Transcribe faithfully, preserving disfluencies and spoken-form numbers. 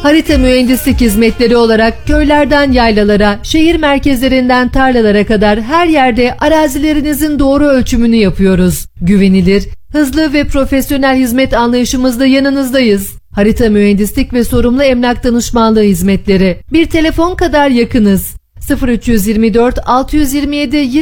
Harita mühendislik hizmetleri olarak köylerden yaylalara, şehir merkezlerinden tarlalara kadar her yerde arazilerinizin doğru ölçümünü yapıyoruz. Güvenilir, hızlı ve profesyonel hizmet anlayışımızla yanınızdayız. Harita mühendislik ve sorumlu emlak danışmanlığı hizmetleri. Bir telefon kadar yakınız. sıfır üç yüz yirmi dört altı yüz yirmi yedi